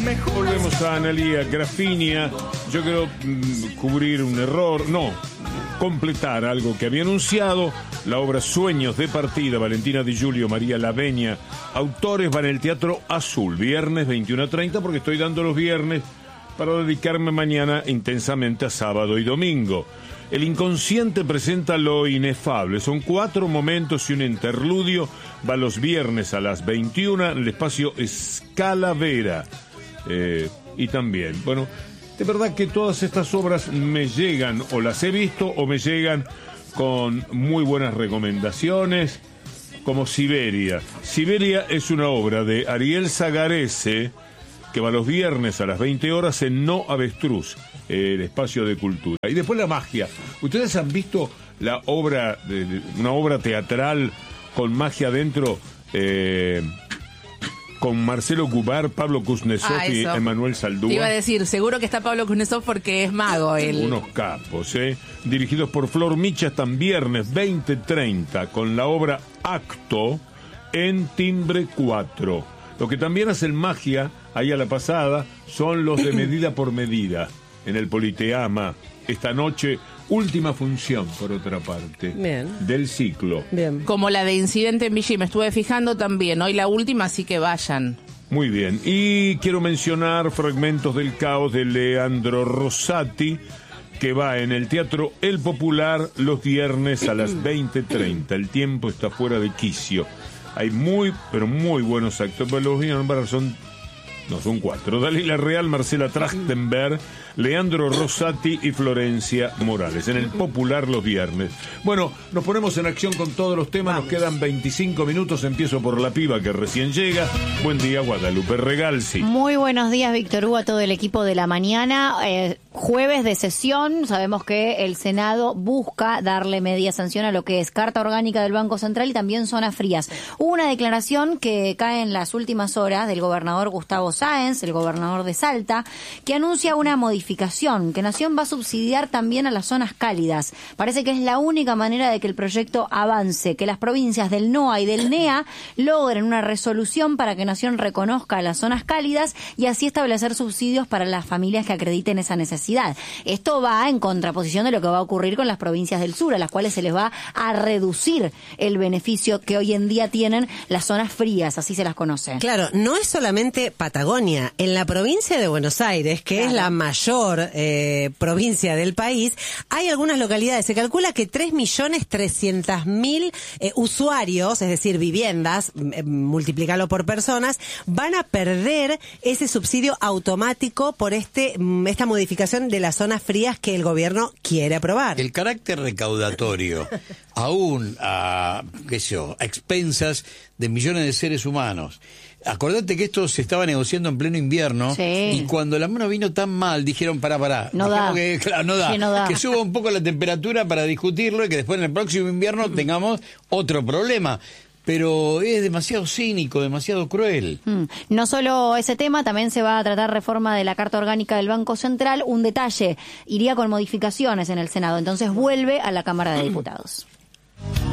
Volvemos a Analía Grafinia. Yo quiero cubrir un error, completar algo que había anunciado. La obra Sueños de Partida, Valentina Di Giulio, María Laveña. Autores van al Teatro Azul, viernes 21:30, porque estoy dando los viernes para dedicarme mañana intensamente a sábado y domingo. El inconsciente presenta lo inefable. Son 4 momentos y un interludio. Va los viernes a las 21 en el espacio Escalavera. Y también, bueno, de verdad que todas estas obras me llegan, o las he visto, o me llegan con muy buenas recomendaciones, como Siberia. Siberia es una obra de Ariel Zagarese, que va los viernes a las 20 horas en No Avestruz, el espacio de cultura. Y después la magia. ¿Ustedes han visto la obra, una obra teatral con magia dentro, con Marcelo Cubar, Pablo Kuznetsov y Emanuel Saldúa? Te iba a decir, seguro que está Pablo Kuznetsov porque es mago él. Unos capos, dirigidos por Flor Micha. Están viernes 20:30 con la obra Acto en Timbre 4. Lo que también hacen magia, ahí a la pasada, son los de Medida por Medida, en el Politeama. Esta noche, última función, por otra parte, del ciclo. Bien. Como la de Incidente en Vichy, me estuve fijando también. Hoy la última, así que vayan. Muy bien. Y quiero mencionar Fragmentos del Caos de Leandro Rossati, que va en el Teatro El Popular los viernes a las 20:30. El tiempo está fuera de quicio. Hay pero muy buenos actores. Los voy a nombrar, son 4. Dalila Real, Marcela Trachtenberg, Leandro Rossati y Florencia Morales. En el Popular los viernes. Bueno, nos ponemos en acción con todos los temas. Nos quedan 25 minutos. Empiezo por la piba que recién llega. Buen día, Guadalupe Regalsi. Muy buenos días, Víctor Hugo, a todo el equipo de la mañana. Jueves de sesión. Sabemos que el Senado busca darle media sanción a lo que es Carta Orgánica del Banco Central y también zonas frías. Hubo una declaración que cae en las últimas horas del gobernador Gustavo Sáenz, el gobernador de Salta, que anuncia una modificación, que Nación va a subsidiar también a las zonas cálidas. Parece que es la única manera de que el proyecto avance, que las provincias del NOA y del NEA logren una resolución para que Nación reconozca las zonas cálidas y así establecer subsidios para las familias que acrediten esa necesidad. Esto va en contraposición de lo que va a ocurrir con las provincias del sur, a las cuales se les va a reducir el beneficio que hoy en día tienen las zonas frías, así se las conoce. Claro, no es solamente Patagonia. En la provincia de Buenos Aires, que es la mayor provincia del país, hay algunas localidades. Se calcula que 3.300.000 usuarios, es decir, viviendas, multiplícalo por personas, van a perder ese subsidio automático por esta modificación de las zonas frías que el gobierno quiere aprobar. El carácter recaudatorio, aún a expensas de millones de seres humanos. Acordate que esto se estaba negociando en pleno invierno, y cuando la mano vino tan mal, dijeron, pará. No da. No da. Que suba un poco la temperatura para discutirlo y que después en el próximo invierno tengamos otro problema. Pero es demasiado cínico, demasiado cruel. No solo ese tema, también se va a tratar reforma de la Carta Orgánica del Banco Central. Un detalle, iría con modificaciones en el Senado, entonces vuelve a la Cámara de Diputados.